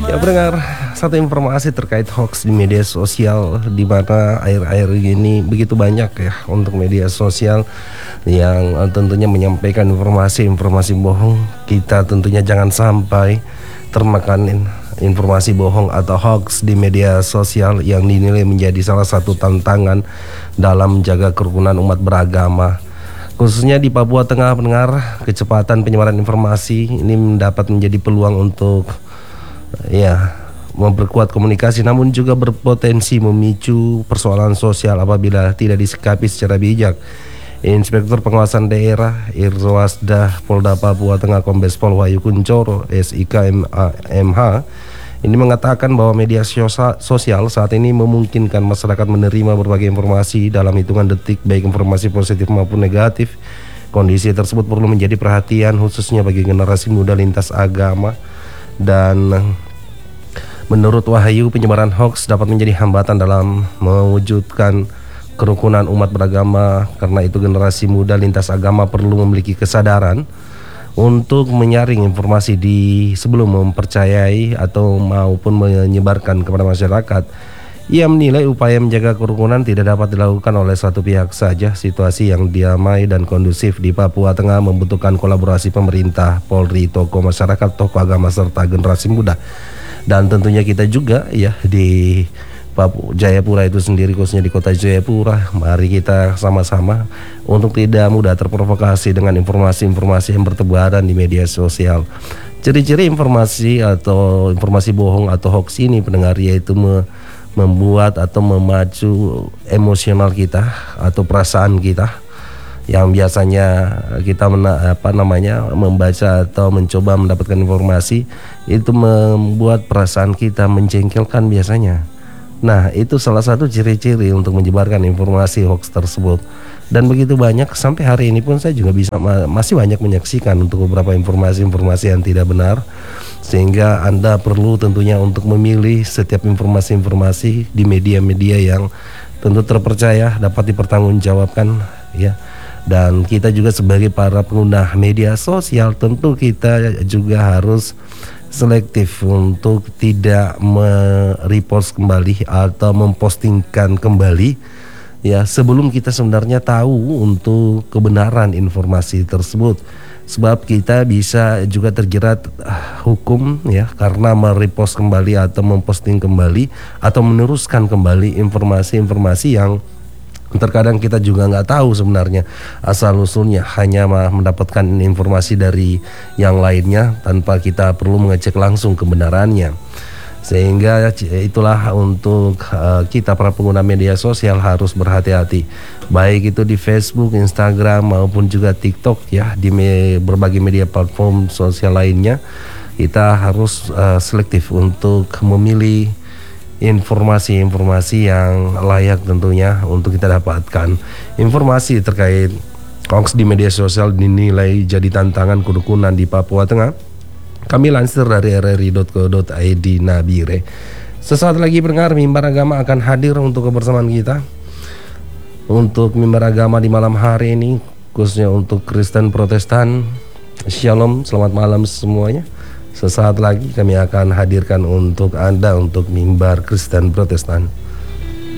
Ya pendengar, satu informasi terkait hoax di media sosial, di mana akhir-akhir ini begitu banyak ya untuk media sosial yang tentunya menyampaikan informasi-informasi bohong. Kita tentunya jangan sampai termakan informasi bohong atau hoax di media sosial yang dinilai menjadi salah satu tantangan dalam menjaga kerukunan umat beragama. Khususnya di Papua Tengah, pendengar, kecepatan penyebaran informasi ini dapat menjadi peluang untuk memperkuat komunikasi, namun juga berpotensi memicu persoalan sosial apabila tidak disikapi secara bijak. Inspektur Pengawasan Daerah Irwasda Polda Papua Tengah Kombes Pol Wahyu Kuncoro SIK MH ini mengatakan bahwa media sosial saat ini memungkinkan masyarakat menerima berbagai informasi dalam hitungan detik, baik informasi positif maupun negatif. Kondisi tersebut perlu menjadi perhatian khususnya bagi generasi muda lintas agama. Dan menurut Wahyu, penyebaran hoax dapat menjadi hambatan dalam mewujudkan kerukunan umat beragama. Karena itu generasi muda lintas agama perlu memiliki kesadaran untuk menyaring informasi sebelum mempercayai atau maupun menyebarkan kepada masyarakat. Ia menilai upaya menjaga kerukunan tidak dapat dilakukan oleh satu pihak saja. Situasi yang damai dan kondusif di Papua Tengah membutuhkan kolaborasi pemerintah, Polri, tokoh masyarakat, tokoh agama, serta generasi muda. Dan tentunya kita juga ya di Jayapura itu sendiri, khususnya di kota Jayapura, mari kita sama-sama untuk tidak mudah terprovokasi dengan informasi-informasi yang bertebaran di media sosial. Ciri-ciri informasi atau informasi bohong atau hoax ini, pendengar, yaitu membuat atau memacu emosional kita atau perasaan kita yang biasanya kita membaca atau mencoba mendapatkan informasi itu membuat perasaan kita menjengkelkan biasanya. Nah, itu salah satu ciri-ciri untuk menyebarkan informasi hoax tersebut. Dan begitu banyak, sampai hari ini pun saya juga masih banyak menyaksikan untuk beberapa informasi-informasi yang tidak benar. Sehingga Anda perlu tentunya untuk memilih setiap informasi-informasi di media-media yang tentu terpercaya, dapat dipertanggungjawabkan ya. Dan kita juga sebagai para pengguna media sosial tentu kita juga harus selektif untuk tidak merepost kembali atau mempostingkan kembali ya sebelum kita sebenarnya tahu untuk kebenaran informasi tersebut. Sebab kita bisa juga terjerat hukum ya karena merepost kembali atau memposting kembali atau meneruskan kembali informasi-informasi yang terkadang kita juga nggak tahu sebenarnya asal usulnya, hanya mendapatkan informasi dari yang lainnya tanpa kita perlu mengecek langsung kebenarannya. Sehingga itulah untuk kita para pengguna media sosial harus berhati-hati, baik itu di Facebook, Instagram maupun juga TikTok ya, di berbagai media platform sosial lainnya. Kita harus selektif untuk memilih informasi-informasi yang layak tentunya untuk kita dapatkan. Informasi terkait hoax di media sosial dinilai jadi tantangan kerukunan di Papua Tengah. Kami lansir dari rri.co.id Nabire. Sesaat lagi pendengar, mimbar agama akan hadir untuk kebersamaan kita. Untuk mimbar agama di malam hari ini, khususnya untuk Kristen Protestan. Shalom, selamat malam semuanya. Sesaat lagi kami akan hadirkan untuk Anda untuk mimbar Kristen Protestan.